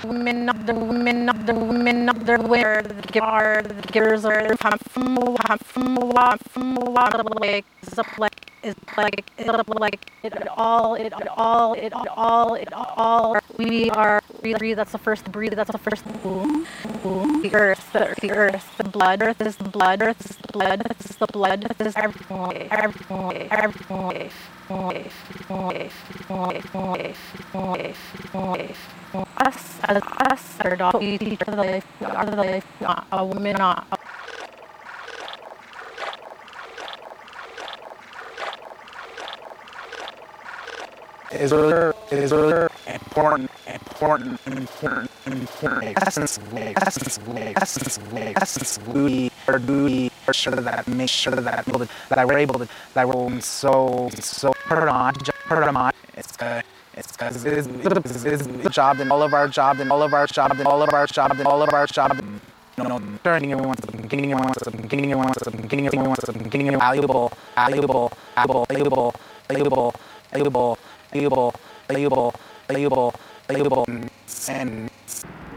women of their where the givers are we are breathe, that's the first boom. The earth, the blood, earth is the blood, earth is the blood, earth is the blood, earth is everything, us are not we teach are the life, a woman not is really important essence we are sure that make sure that we're able to that we're so put it on it's the job and all of our job turning valuable and